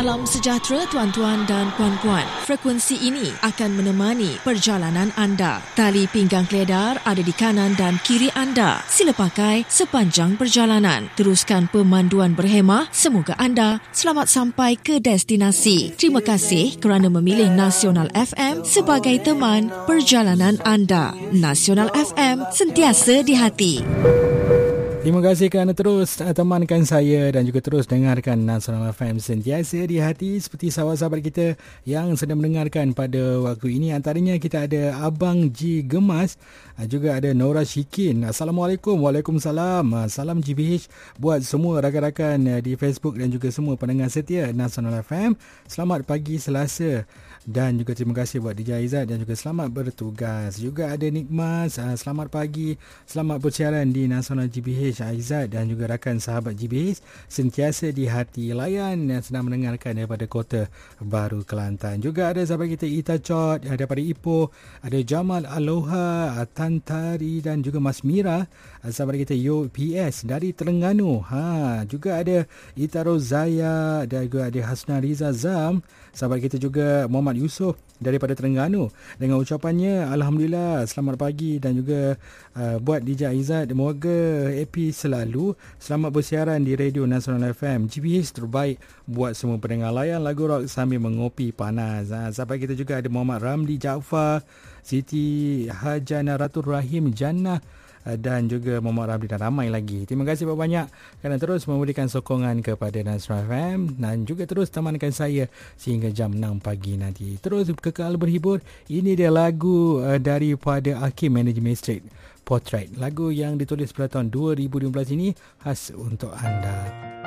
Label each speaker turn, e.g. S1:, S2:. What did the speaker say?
S1: Salam sejahtera tuan-tuan dan puan-puan. Frekuensi ini akan menemani perjalanan anda. Tali pinggang keledar ada di kanan dan kiri anda. Sila pakai sepanjang perjalanan. Teruskan pemanduan berhemah. Semoga anda selamat sampai ke destinasi. Terima kasih kerana memilih Nasional FM sebagai teman perjalanan anda. Nasional FM, sentiasa di hati.
S2: Terima kasih kerana terus temankan saya dan juga terus dengarkan Nasional FM sentiasa di hati. Seperti sahabat-sahabat kita yang sedang mendengarkan pada waktu ini, antaranya kita ada Abang G Gemas, juga ada Nora Shikin. Assalamualaikum. Waalaikumsalam. Salam GBH buat semua rakan-rakan di Facebook dan juga semua pendengar setia Nasional FM. Selamat pagi Selasa. Dan juga terima kasih buat DJ Aizat dan juga selamat bertugas. Juga ada Nikmas, selamat pagi, selamat bersiaran di Nasional GBH. Aizat dan juga rakan sahabat GBH sentiasa di hati layan yang sedang mendengarkan daripada Kota Baru Kelantan. Juga ada sahabat kita Ita Chot daripada Ipoh, ada Jamal Aloha, Tantari dan juga Mas Mira, sahabat kita Yo PS dari Terengganu. Juga ada Ita Rozaya dan juga ada Hasna Riza Zam, sahabat kita juga Muhammad Yusof daripada Terengganu dengan ucapannya Alhamdulillah, selamat pagi dan juga buat DJ Aizat, semoga happy selalu, selamat bersiaran di Radio Nasional FM GBH terbaik buat semua pendengar, layan lagu rock sambil mengopi panas. Sampai kita juga ada Muhammad Ramli Jaafar, Siti Hajana Ratul Rahim Jannah dan juga Muhammad Ramli dan ramai lagi. Terima kasih banyak kerana terus memberikan sokongan kepada Nasional FM dan juga terus temankan saya sehingga jam 6 pagi nanti. Terus kekal berhibur. Ini dia lagu daripada Hakim Management Street, Portrait. Lagu yang ditulis pada tahun 2015 ini khas untuk anda.